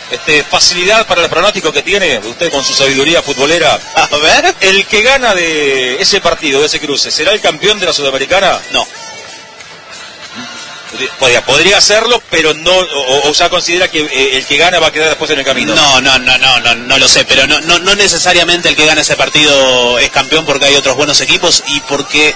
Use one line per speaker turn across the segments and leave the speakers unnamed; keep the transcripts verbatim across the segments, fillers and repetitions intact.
este, facilidad para el pronóstico que tiene usted con su sabiduría futbolera?
A ver.
¿El que gana de ese partido, de ese cruce, será el campeón de la Sudamericana?
No.
Podría, podría hacerlo, pero no, o, o ya considera que eh, el que gana va a quedar después en el camino.
No, no, no, no, no, no lo sé, pero no, no, no necesariamente el que gana ese partido es campeón, porque hay otros buenos equipos y porque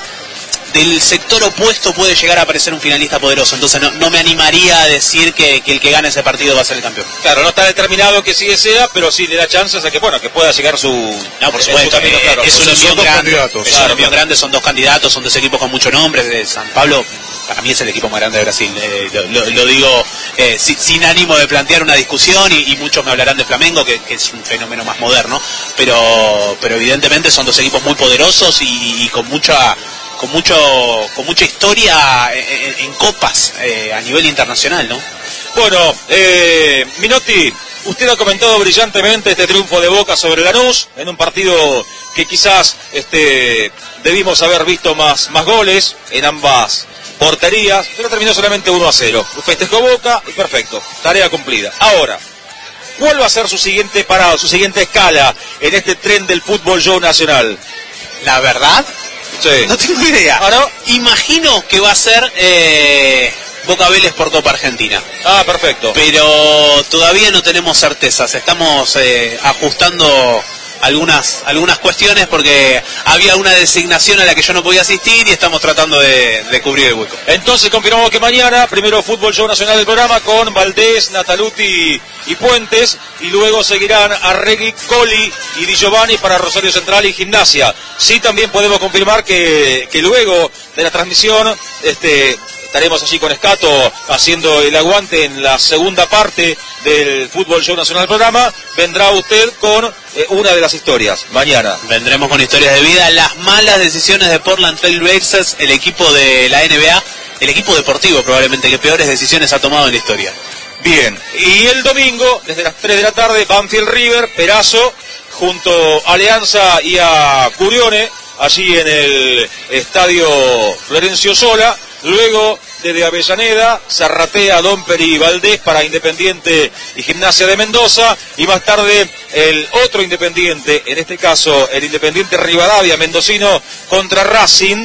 del sector opuesto puede llegar a aparecer un finalista poderoso. Entonces no, no me animaría a decir que, que el que gane ese partido va a ser el campeón.
Claro, no está determinado que sí sea, pero sí le da chances a que, bueno, que pueda llegar su...
No, por supuesto,
su camino,
eh,
claro.
es un envión grande,
candidatos.
es
Claro,
un envión
claro.
grande, son dos candidatos, son dos equipos con mucho nombre. De San Pablo, para mí es el equipo más grande de Brasil, eh, lo, lo, lo digo eh, sin, sin ánimo de plantear una discusión, y, y muchos me hablarán de Flamengo, que, que es un fenómeno más moderno, pero, pero evidentemente son dos equipos muy poderosos y, y con mucha... con mucho con mucha historia en, en copas eh, a nivel internacional, ¿no?
Bueno, eh, Minotti, usted ha comentado brillantemente este triunfo de Boca sobre Lanús, en un partido que quizás este, debimos haber visto más, más goles en ambas porterías, pero terminó solamente uno a cero. Festejó Boca y perfecto, tarea cumplida. Ahora, ¿cuál va a ser su siguiente parada, su siguiente escala en este tren del fútbol show nacional?
La verdad,
Sí.
no tengo idea.
¿Ah, no?
Imagino que va a ser eh, Boca Vélez por Copa Argentina.
Ah, perfecto.
Pero todavía no tenemos certezas. Estamos eh, ajustando algunas algunas cuestiones porque había una designación a la que yo no podía asistir y estamos tratando de, de cubrir el hueco.
Entonces confirmamos que mañana, primero Fútbol Show Nacional del programa con Valdés, Nataluti y Puentes, y luego seguirán Arregui, Coli y Di Giovanni para Rosario Central y Gimnasia. Sí, también podemos confirmar que, que luego de la transmisión este, estaremos allí con Escato haciendo el aguante en la segunda parte del Fútbol Show Nacional del programa. Vendrá usted con eh, una de las historias mañana.
Vendremos con historias de vida, las malas decisiones de Portland Trail Blazers, el equipo de la N B A, el equipo deportivo probablemente que peores decisiones ha tomado en la historia.
Bien, y el domingo, desde las tres de la tarde, Banfield River, Perazo, junto a Alianza y a Curione, allí en el estadio Florencio Sola. Luego, desde Avellaneda, Zarratea, Domper y Valdés para Independiente y Gimnasia de Mendoza. Y más tarde, el otro Independiente, en este caso, el Independiente Rivadavia, mendocino, contra Racing,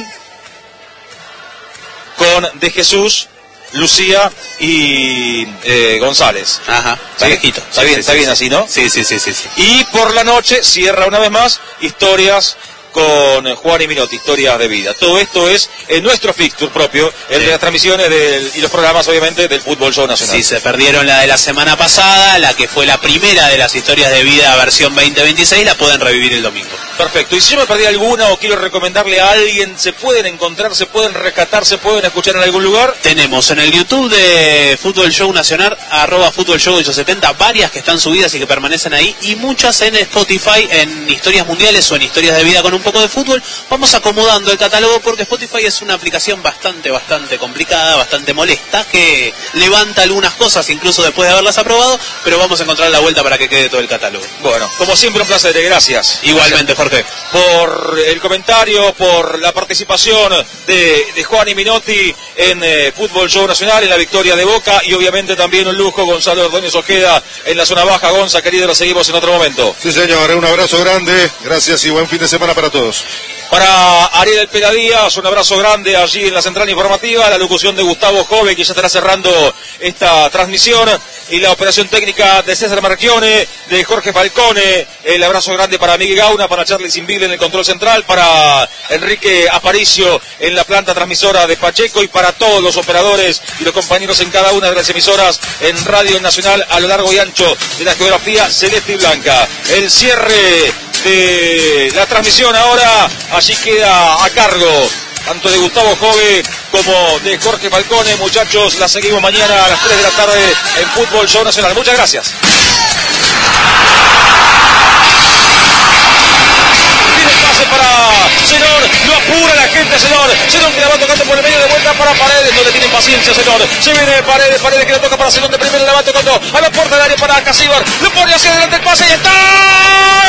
con De Jesús, Lucía y eh, González.
Ajá,
Parejito. Está bien, está bien así, ¿no?
Sí, sí, sí, sí, sí.
Y por la noche cierra una vez más Historias con Juan y Minotti, Historias de Vida. Todo esto es en nuestro fixture propio, el
sí.
de las transmisiones del, y los programas, obviamente, del Fútbol Show Nacional.
Si se perdieron la de la semana pasada, la que fue la primera de las Historias de Vida versión veinte veintiséis, la pueden revivir el domingo.
Perfecto. Y si yo me perdí alguna o quiero recomendarle a alguien, ¿se pueden encontrar, se pueden rescatar, se pueden escuchar en algún lugar?
Tenemos en el YouTube de Fútbol Show Nacional, arroba Fútbol Show ocho setenta, varias que están subidas y que permanecen ahí, y muchas en Spotify, en Historias Mundiales o en Historias de Vida con un poco de fútbol. Vamos acomodando el catálogo porque Spotify es una aplicación bastante, bastante complicada, bastante molesta, que levanta algunas cosas incluso después de haberlas aprobado, pero vamos a encontrar la vuelta para que quede todo el catálogo.
Bueno, como siempre, un placer. Gracias.
Igualmente, Jorge.
Por el comentario, por la participación de, de Juan y Minotti en eh, Fútbol Show Nacional, en la victoria de Boca, y obviamente también un lujo, Gonzalo Ordóñez Ojeda en la zona baja. Gonza, querido, lo seguimos en otro momento.
Sí, señor, un abrazo grande, gracias y buen fin de semana para todos.
Para Ariel El Peladías, un abrazo grande allí en la central informativa, la locución de Gustavo Jove, que ya estará cerrando esta transmisión, y la operación técnica de César Marchione, de Jorge Falcone. El abrazo grande para Miguel Gauna, para Charlie Sinville en el control central, para Enrique Aparicio en la planta transmisora de Pacheco, y para todos los operadores y los compañeros en cada una de las emisoras en Radio Nacional a lo largo y ancho de la geografía celeste y blanca. El cierre de la transmisión ahora, allí queda a cargo tanto de Gustavo Jove como de Jorge Falcone. Muchachos, la seguimos mañana a las tres de la tarde en Fútbol Show Nacional. Muchas gracias. Tiene pase para Zenón, lo apura la gente Zenón. Zenón que la va tocando por el medio, de vuelta para Paredes, no le tienen paciencia Zenón. Se viene Paredes, Paredes que la toca para Zenón de primero, la va tocando a la puerta del área para Casíbar. Lo pone hacia adelante el pase y está...